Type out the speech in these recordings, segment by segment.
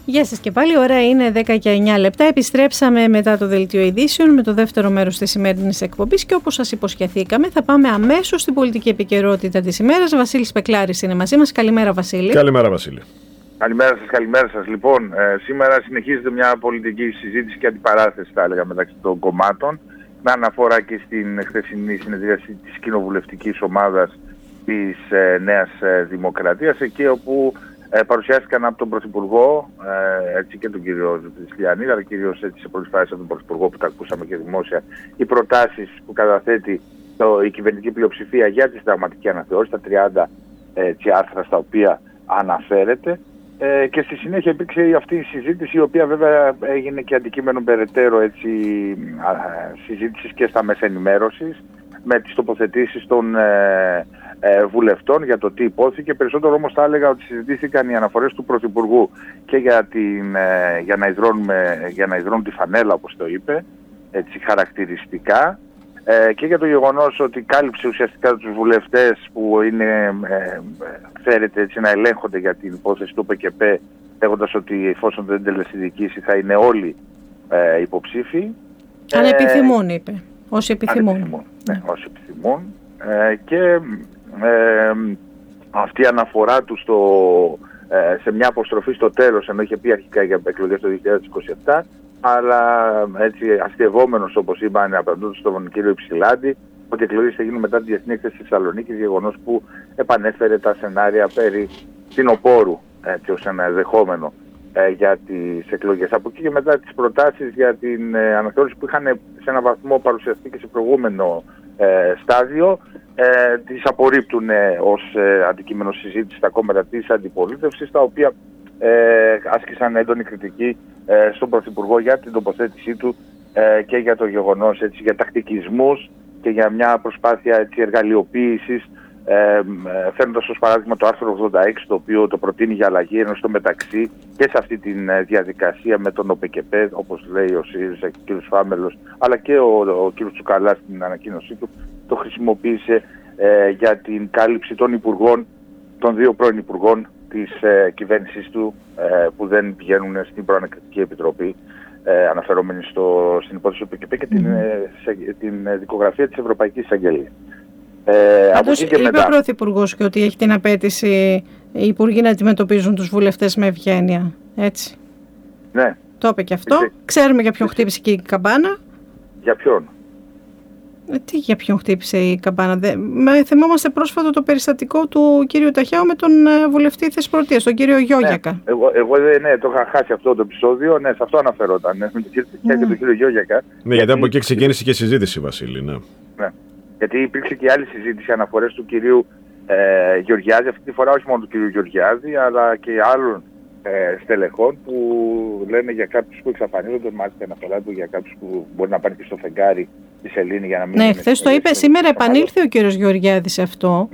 Γεια σας και πάλι, ώρα είναι 10 και 9 λεπτά. Επιστρέψαμε μετά το δελτίο ειδήσεων με το δεύτερο μέρος της σημερινής εκπομπής και όπως σας υποσχεθήκαμε θα πάμε αμέσως στην πολιτική επικαιρότητα της ημέρας. Βασίλης Πεκλάρης είναι μαζί μας. Καλημέρα Βασίλη. Καλημέρα Βασίλη. Καλημέρα σας. Λοιπόν, σήμερα συνεχίζεται μια πολιτική συζήτηση και αντιπαράθεση, θα έλεγα, μεταξύ των κομμάτων, με αναφορά και στην χθεσινή συνεδρίαση της κοινοβουλευτικής ομάδας της Νέας Δημοκρατίας, εκεί όπου παρουσιάστηκαν από τον Πρωθυπουργό, έτσι και τον κύριο Ζητλιανίδη, αλλά κυρίως έτσι σε πρώτη φάση από τον Πρωθυπουργό που τα ακούσαμε και δημόσια, οι προτάσεις που καταθέτει η κυβερνητική πλειοψηφία για τη συνταγματική αναθεώρηση, τα 30 άρθρα στα οποία αναφέρεται. Και στη συνέχεια υπήρξε αυτή η συζήτηση, η οποία βέβαια έγινε και αντικείμενο περαιτέρω συζήτησης και στα μέσα ενημέρωσης, με τις τοποθετήσεις των βουλευτών για το τι υπόθηκε. Περισσότερο όμως θα έλεγα ότι συζητήθηκαν οι αναφορές του Πρωθυπουργού και για να υδρώνουν τη φανέλα, όπως το είπε, έτσι χαρακτηριστικά, και για το γεγονός ότι κάλυψε ουσιαστικά τους βουλευτές που είναι, φέρεται έτσι να ελέγχονται για την υπόθεση του ΟΠΕΚΕΠΕ, λέγοντας ότι εφόσον δεν τελεσυνδικήσει θα είναι όλοι υποψήφοι. Αν επιθυμούν, είπε. Όσοι επιθυμούν. Ναι, όσοι επιθυμούν. Και αυτή η αναφορά του σε μια αποστροφή στο τέλος, ενώ είχε πει αρχικά για εκλογές το 2027, αλλά έτσι αστευόμενος, όπως είπαν, απαντώντας στον κύριο Υψηλάντη, ότι οι εκλογές θα γίνουν μετά τη Διεθνή Έκθεση της Θεσσαλονίκης, γεγονός που επανέφερε τα σενάρια περί φθινοπόρου, έτσι, ως ένα δεχόμενο για τις εκλογές. Από εκεί και μετά τις προτάσεις για την αναθεώρηση που είχαν σε έναν βαθμό παρουσιαστεί και σε προηγούμενο στάδιο, τις απορρίπτουν ως αντικείμενο συζήτηση στα κόμματα της αντιπολίτευσης, τα οποία άσκησαν έντονη κριτική στον Πρωθυπουργό για την τοποθέτησή του και για το γεγονός, έτσι, για τακτικισμούς και για μια προσπάθεια, έτσι, εργαλειοποίησης, φέρνοντας ως παράδειγμα το άρθρο 86, το οποίο το προτείνει για αλλαγή, ενώ στο μεταξύ και σε αυτή τη διαδικασία με τον ΟΠΕΚΕΠΕ, όπως λέει ο ΣΥΡΙΖΑ και ο κ. Φάμελος, αλλά και ο κ. Τσουκαλάς στην ανακοίνωσή του, το χρησιμοποίησε για την κάλυψη των υπουργών, των δύο πρώην υπουργών της κυβέρνησης του, που δεν πηγαίνουν στην Προανακριτική Επιτροπή, αναφερόμενοι στην υπόθεση του ΟΠΕΚΕΠΕ και την δικογραφία της Ευρωπαϊκής Εισαγγελίας. Πάντως είπε ο Πρωθυπουργός και ότι έχει την απέτηση οι υπουργοί να αντιμετωπίζουν τους βουλευτές με ευγένεια. Έτσι. Ναι. Το είπε και αυτό. Ξέρουμε για ποιον χτύπησε και η καμπάνα. Για ποιον? Τι για ποιον χτύπησε η καμπάνα? Θυμόμαστε πρόσφατα το περιστατικό του κύριου Ταχιάου με τον βουλευτή Θεσπρωτείας, τον κύριο Γιώγιακα. Ναι, εγώ το είχα χάσει αυτό το επεισόδιο. Ναι, σε αυτό αναφερόταν. Με τον κύριο Ταχιάου και τον κύριο Γιώγιακα. Ναι, γιατί από εκεί ξεκίνησε και η συζήτηση, Βασίλη. Ναι. Γιατί υπήρξε και άλλη συζήτηση, αναφορές του κυρίου Γεωργιάδη, αυτή τη φορά όχι μόνο του κυρίου Γεωργιάδη, αλλά και άλλων στελεχών που λένε για κάποιους που εξαφανίζονται, μάλιστα αναφορά του για κάποιους που μπορεί να πάνε και στο φεγγάρι τη Σελήνη για να μην. Ναι, χθες το είπε, σήμερα επανήλθε ο κύριος Γεωργιάδης σε αυτό.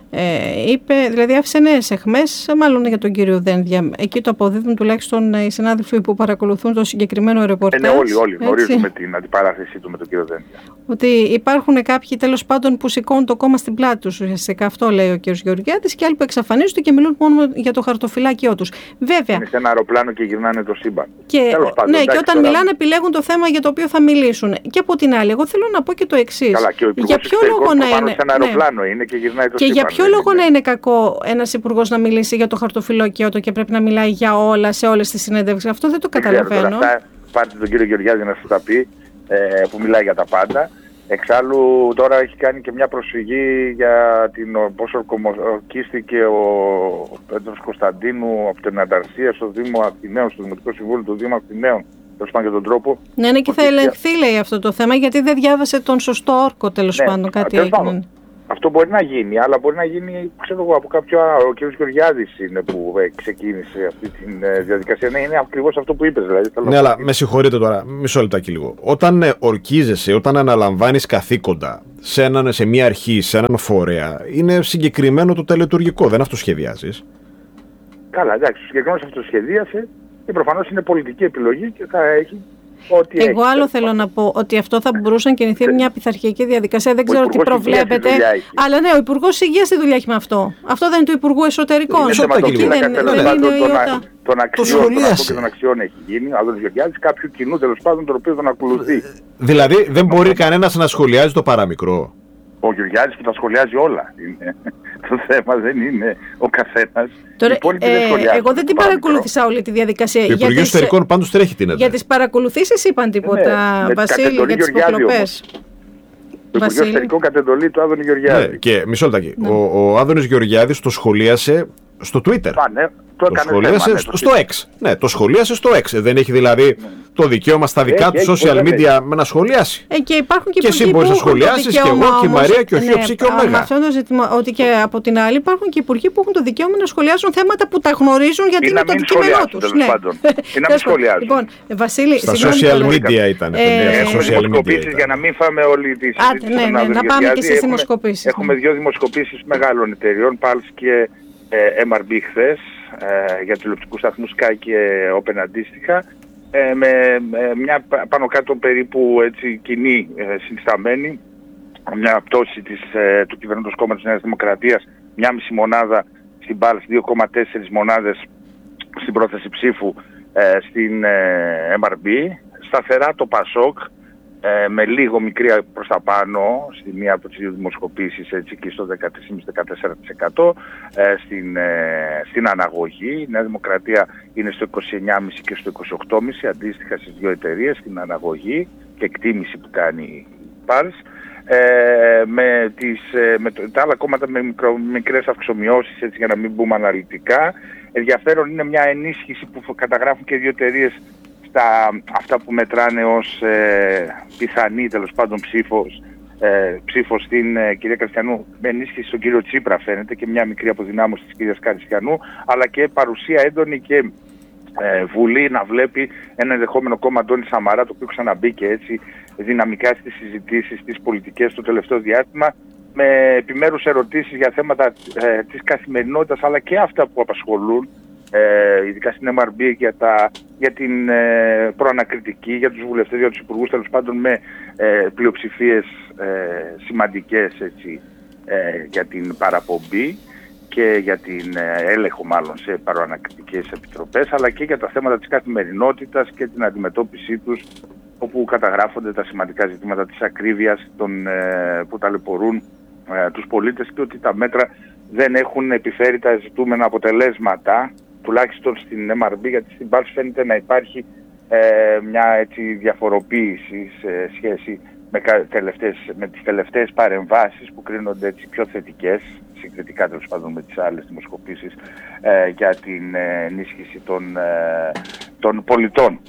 Είπε, δηλαδή άφησε νέες αιχμές, μάλλον για τον κύριο Δένδια. Εκεί το αποδίδουν τουλάχιστον οι συνάδελφοι που παρακολουθούν το συγκεκριμένο ρεπορτάζ. Ναι, όλοι γνωρίζουμε την αντιπαράθεσή του με τον κύριο Δένδια. Ότι υπάρχουν κάποιοι τέλος πάντων που σηκώνουν το κόμμα στην πλάτη τους, ουσιαστικά αυτό λέει ο κύριος Γεωργιάδης, και άλλοι που εξαφανίζονται και μιλούν μόνο για το χαρτοφυλάκιό τους. Βέβαια. Είναι σε ένα αεροπλάνο και γυρνάνε το σύμπαν. Και όταν μιλάνε, επιλέγουν το θέμα για το οποίο θα μιλήσουν. Και από την άλλη, εγώ θέλω να πω και το εξής. Για ποιο λόγο να είναι. Σε ένα αεροπλάνο είναι και γυρνάει το σύμπαν. Και για ποιο λόγο να είναι κακό ένας υπουργός να μιλήσει για το χαρτοφυλάκιό του και πρέπει να μιλάει για όλα, σε όλες τις συνέντευξεις? Αυτό δεν το καταλαβαίνω. Αυτά πάρτε τον κύριο Γεωργιάδη να σας τα πει, που μιλάει για τα πάντα. Εξάλλου τώρα έχει κάνει και μια προσφυγή για πώς ορκίστηκε ο Πέτρος Κωνσταντίνου από την Ανταρσία στο Δήμο Αθηναίων, στο Δημοτικό Συμβούλιο του Δήμου Αθηναίων, τέλος πάντων, για τον τρόπο. Ναι, και θα ελεγχθεί, λέει, αυτό το θέμα, γιατί δεν διάβασε τον σωστό όρκο, τέλος πάντων, κάτι έγινε. Αυτό μπορεί να γίνει, αλλά μπορεί να γίνει, ξέρω εγώ, από κάποιο άλλο. Ο κ. Γεωργιάδης είναι που ξεκίνησε αυτή τη διαδικασία. Ναι, είναι ακριβώς αυτό που είπες. Δηλαδή, ναι, αλλά με συγχωρείτε τώρα, μισό λεπτάκι λίγο. Όταν ορκίζεσαι, όταν αναλαμβάνεις καθήκοντα σε μια αρχή, σε έναν φορέα, είναι συγκεκριμένο το τελετουργικό, δεν αυτοσχεδιάζεις. Καλά, εντάξει, ο συγκεκριμένος αυτοσχεδίασε και προφανώς είναι πολιτική επιλογή και θα έχει. Εγώ άλλο θέλω να πω, ότι αυτό θα μπορούσε να κινηθεί μια πειθαρχική διαδικασία. Δεν ξέρω τι προβλέπετε. Αλλά ναι, ο Υπουργός Υγείας τι δουλειά έχει με αυτό? Αυτό δεν είναι του Υπουργού Εσωτερικών? των αξιών και των αξιών έχει γίνει, ο Άδωνης Γεωργιάδης, κάποιου κοινού τέλος πάντων τον οποίο τον ακολουθεί. Δηλαδή δεν μπορεί κανένας να σχολιάζει το παραμικρό. Ο Γεωργιάδης που τα σχολιάζει όλα είναι. Το θέμα δεν είναι ο καθένας. Τώρα, εγώ δεν την παρακολούθησα όλη τη διαδικασία. Το Υπουργείο Εσωτερικών πάντως τρέχει την έδρα. Για τις παρακολουθήσεις είπαν τίποτα, Βασίλη, για τις υποκλοπές. Το Υπουργείο Εσωτερικών κατ' εντολή του Άδωνη Γεωργιάδη. Ναι, και μισό λεπτάκι. Ο Άδωνης Γεωργιάδης το σχολίασε στο Twitter. Το σχολίασε στο X. Ναι, το σχολίασε στο X. Δεν έχει δηλαδή το δικαίωμα στα δικά του social media με να σχολιάσει. Και υπάρχουν και εσύ μπορείς να σχολιάσεις, και εγώ και η Μαρία και ο Χιώψη και ο Μέγα. Αυτό το ζήτημα, ότι και από την άλλη υπάρχουν και υπουργοί που έχουν το δικαίωμα να σχολιάζουν θέματα που τα γνωρίζουν γιατί είναι το αντικείμενό τους. Ή να μην σχολιάζουν. Λοιπόν, Βασίλη, στα social media ήταν. Έχουμε δημοσκοπήσεις για να μην φάμε όλη τη συζήτηση. Να πάμε και στις δημοσκοπήσεις. Έχουμε 2 δημοσκοπήσεις μεγάλων εταιριών, Pulse και MRB χθες, για τηλεοπτικούς σταθμούς Sky και Open αντίστοιχα, με μια πάνω κάτω περίπου έτσι κοινή συνισταμένη, μια πτώση του κυβερνώντος κόμματος Νέας Δημοκρατίας, 1,5 μονάδα στην Pulse, 2,4 μονάδες στην πρόθεση ψήφου στην MRB, σταθερά το PASOK, με λίγο μικρή προς τα πάνω στη μία από τις 2 δημοσκοπήσεις, έτσι, και στο 13,5-14% στην αναγωγή. Η Νέα Δημοκρατία είναι στο 29,5% και στο 28,5% αντίστοιχα στις 2 εταιρείες, στην αναγωγή και εκτίμηση που κάνει η Pulse. Με τα άλλα κόμματα με μικρές αυξομοιώσεις, έτσι, για να μην μπούμε αναλυτικά. Ενδιαφέρον είναι μια ενίσχυση που καταγράφουν και 2 εταιρείες αυτά που μετράνε ως πιθανή τέλος πάντων ψήφο στην κυρία Καριστιανού, με ενίσχυση στον κύριο Τσίπρα φαίνεται και μια μικρή αποδυνάμωση της κυρίας Καριστιανού, αλλά και παρουσία έντονη και Βουλή να βλέπει ένα ενδεχόμενο κόμμα Αντώνη Σαμαρά, το οποίο ξαναμπήκε έτσι δυναμικά στις συζητήσεις, στις πολιτικές το τελευταίο διάστημα, με επιμέρους ερωτήσεις για θέματα της καθημερινότητας, αλλά και αυτά που απασχολούν, ειδικά στην MRB, για την προανακριτική, για τους βουλευτές, για τους υπουργούς, τέλος πάντων με πλειοψηφίες σημαντικές, έτσι, για την παραπομπή και για την έλεγχο μάλλον σε παροανακριτικές επιτροπές, αλλά και για τα θέματα της καθημερινότητας και την αντιμετώπιση τους, όπου καταγράφονται τα σημαντικά ζητήματα της ακρίβειας που ταλαιπωρούν τους πολίτες, και ότι τα μέτρα δεν έχουν επιφέρει τα ζητούμενα αποτελέσματα, τουλάχιστον στην MRB, γιατί στην Pulse φαίνεται να υπάρχει μια έτσι διαφοροποίηση σε σχέση με τις τελευταίες παρεμβάσεις που κρίνονται έτσι πιο θετικές, συγκριτικά τέλος πάντων με τις άλλες δημοσκοπήσεις, για την ενίσχυση των πολιτών.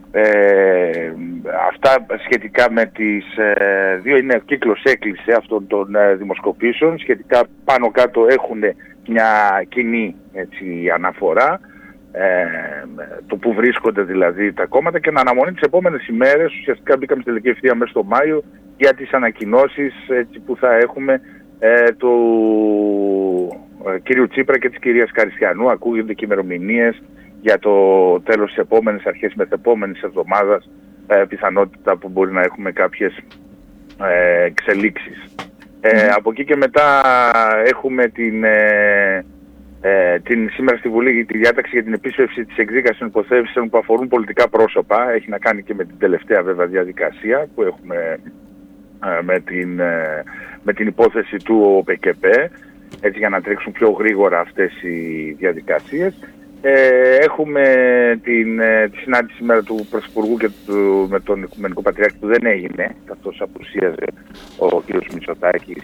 Αυτά σχετικά με τις 2 είναι ο κύκλος έκλεισε αυτών των δημοσκοπήσεων. Σχετικά πάνω κάτω έχουν μια κοινή, έτσι, αναφορά, το που βρίσκονται δηλαδή τα κόμματα, και να αναμονή τις επόμενες ημέρες. Ουσιαστικά μπήκαμε στη τελική ευθεία μέσα στο Μάιο για τις ανακοινώσεις, έτσι, που θα έχουμε του κύριου Τσίπρα και της κυρίας Καριστιανού. Ακούγονται και ημερομηνίες για το τέλος της επόμενης, αρχές μεθεπόμενης εβδομάδας, πιθανότητα που μπορεί να έχουμε κάποιες εξελίξεις. Από εκεί και μετά έχουμε την σήμερα στη Βουλή τη διάταξη για την επίσπευση της εκδίκασης των υποθέσεων που αφορούν πολιτικά πρόσωπα. Έχει να κάνει και με την τελευταία βέβαια διαδικασία που έχουμε με την υπόθεση του ΟΠΚΠ, έτσι, για να τρέξουν πιο γρήγορα αυτές οι διαδικασίες. Έχουμε τη συνάντηση σήμερα του Πρωθυπουργού και με τον Οικουμενικό Πατριάρχη, που δεν έγινε, καθώς απουσίαζε ο κ. Μητσοτάκης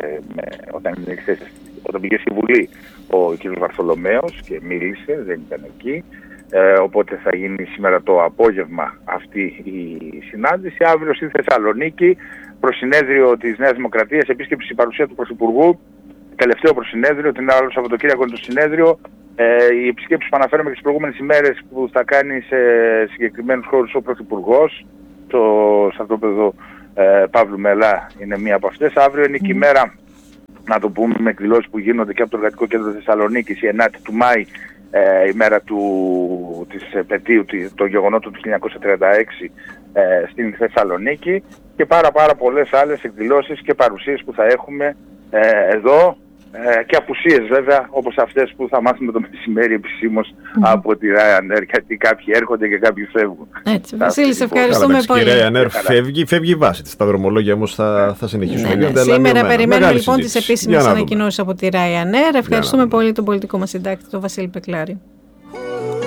όταν πήγε στη Βουλή ο κ. Βαρθολομέος και μίλησε, δεν ήταν εκεί. Οπότε θα γίνει σήμερα το απόγευμα αυτή η συνάντηση. Αύριο στη Θεσσαλονίκη, προσυνέδριο της Νέας Δημοκρατίας, επίσκεψη παρουσία του Πρωθυπουργού, τελευταίο προσυνέδριο, την άλλο Σαββατοκύριακο είναι το συνέδριο. Οι επισκέψεις που αναφέραμε και τις προηγούμενες ημέρες που θα κάνει σε συγκεκριμένους χώρους ο Πρωθυπουργός, στο στρατόπεδο Παύλου Μελά είναι μία από αυτές. Αύριο είναι και η μέρα, να το πούμε, με εκδηλώσεις που γίνονται και από το Εργατικό Κέντρο Θεσσαλονίκης, η 9η του Μάη, η μέρα της επετείου των γεγονότων του 1936 στην Θεσσαλονίκη, και πάρα πολλές άλλες εκδηλώσεις και παρουσίες που θα έχουμε εδώ Και απουσίες βέβαια, όπως αυτές που θα μάθουμε το μεσημέρι επισήμως από τη Ryanair, γιατί κάποιοι έρχονται και κάποιοι φεύγουν. Έτσι, Βασίλη, σε ευχαριστούμε πολύ. Η Ryanair φεύγει η βάση της. Τα δρομολόγια όμως θα συνεχίσουν. Σήμερα περιμένουμε λοιπόν τις επίσημες ανακοινώσεις από τη Ryanair. Ευχαριστούμε πολύ τον πολιτικό μας συντάκτη, τον Βασίλη Πεκλάρη.